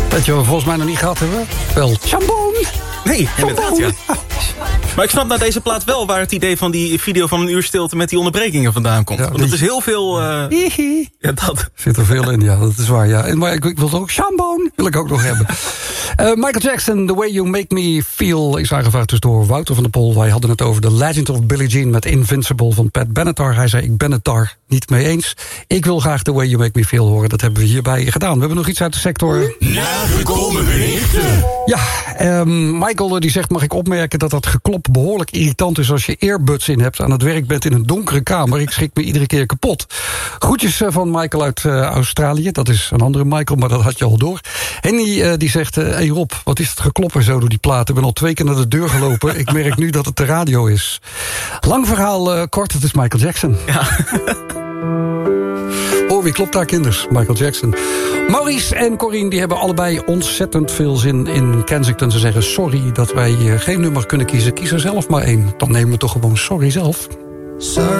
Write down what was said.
Weet je wat we volgens mij nog niet gehad hebben? Wel, Chambon! Nee, inderdaad, ja. Maar ik snap na deze plaat wel waar het idee van die video van 1 uur stilte met die onderbrekingen vandaan komt. Want dat is heel veel... ja, dat. Zit er veel in, ja, dat is waar, ja. Maar ik wil ook Chambon, wil ik ook nog hebben. Michael Jackson, The Way You Make Me Feel, is aangevraagd dus door Wouter van der Pol. Wij hadden het over The Legend of Billie Jean met Invincible van Pat Benatar. Hij zei, ik ben het daar niet mee eens. Ik wil graag The Way You Make Me Feel horen. Dat hebben we hierbij gedaan. We hebben nog iets uit de sector. Nagekomen berichten. Ja, Michael die zegt, mag ik opmerken dat dat geklop behoorlijk irritant is als je earbuds in hebt, aan het werk bent in een donkere kamer. Ik schrik me iedere keer kapot. Groetjes van Michael uit Australië. Dat is een andere Michael, maar dat had je al door. Henny die zegt, hey Rob, wat is het gekloppen zo door die platen? Ik ben al 2 keer naar de deur gelopen. Ik merk nu dat het de radio is. Lang verhaal kort, het is Michael Jackson. Ja. Oh, wie klopt daar, kinders? Michael Jackson. Maurice en Corine die hebben allebei ontzettend veel zin in Kensington. Ze zeggen sorry dat wij geen nummer kunnen kiezen. Kies er zelf maar 1. Dan nemen we toch gewoon sorry zelf. Sorry.